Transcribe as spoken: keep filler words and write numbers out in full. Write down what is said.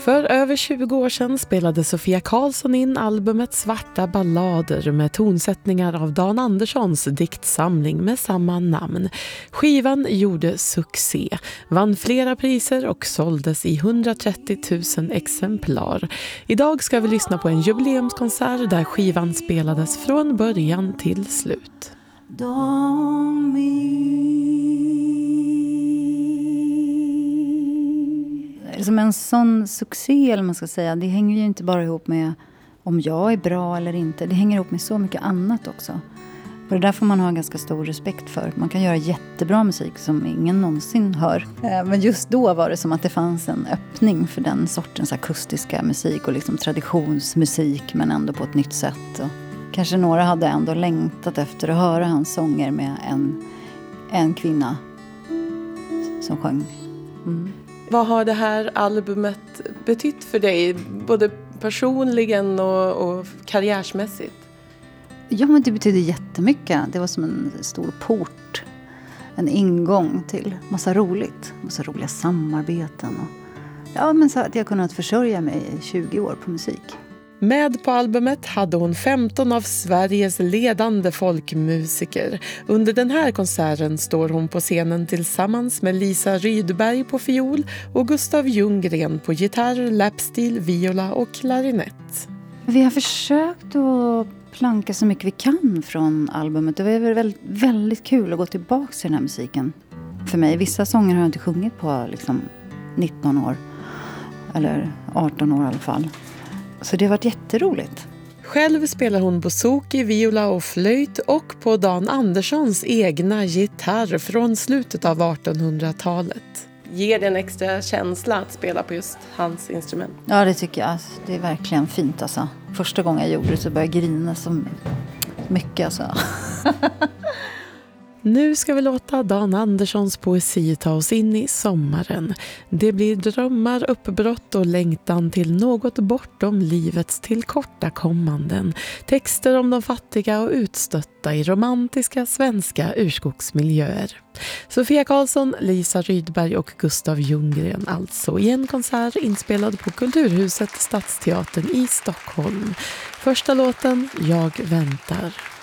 För över tjugo år sedan spelade Sofia Karlsson in albumet Svarta ballader med tonsättningar av Dan Anderssons diktsamling med samma namn. Skivan gjorde succé, vann flera priser och såldes i hundratrettio tusen exemplar. Idag ska vi lyssna på en jubileumskonsert där skivan spelades från början till slut. Som en sån succé, eller man ska säga, det hänger ju inte bara ihop med om jag är bra eller inte. Det hänger ihop med så mycket annat också. Och det där får man ha ganska stor respekt för. Man kan göra jättebra musik som ingen någonsin hör. Men just då var det som att det fanns en öppning för den sortens akustiska musik och liksom traditionsmusik, men ändå på ett nytt sätt. Och kanske några hade ändå längtat efter att höra hans sånger med en, en kvinna som sjöng. Mm. Vad har det här albumet betytt för dig, både personligen och, och karriärsmässigt? Ja, men det betyder jättemycket. Det var som en stor port, en ingång till massa roligt, massa roliga samarbeten. Och, ja, men så att jag kunnat försörja mig i tjugo år på musik. Med på albumet hade hon femton av Sveriges ledande folkmusiker. Under den här konserten står hon på scenen tillsammans med Lisa Rydberg på fiol och Gustav Ljunggren på gitarr, lapstil, viola och klarinett. Vi har försökt att planka så mycket vi kan från albumet. Det var väldigt, väldigt kul att gå tillbaka till den här musiken. För mig, vissa sånger har jag inte sjungit på liksom nitton år. Eller arton år i alla fall. Så det har varit jätteroligt. Själv spelar hon bouzouki, viola och flöjt och på Dan Anderssons egna gitarr från slutet av artonhundratalet. Ger det en extra känsla att spela på just hans instrument? Ja, det tycker jag. Det är verkligen fint alltså. Första gången jag gjorde det så började jag grina så mycket alltså. Nu ska vi låta Dan Anderssons poesi ta oss in i sommaren. Det blir drömmar, uppbrott och längtan till något bortom livets tillkortakommanden. Texter om de fattiga och utstötta i romantiska svenska urskogsmiljöer. Sofia Karlsson, Lisa Rydberg och Gustav Ljunggren alltså i en konsert inspelad på Kulturhuset Stadsteatern i Stockholm. Första låten, Jag väntar.